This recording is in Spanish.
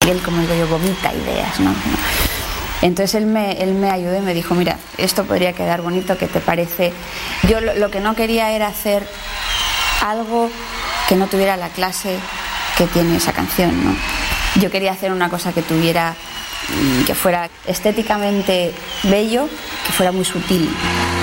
él, como digo yo, vomita ideas, ¿no? Entonces él me ayudó y me dijo, mira, esto podría quedar bonito, ¿qué te parece? Yo lo que no quería era hacer algo que no tuviera la clase que tiene esa canción, ¿no? Yo quería hacer una cosa que tuviera, que fuera estéticamente bello, que fuera muy sutil.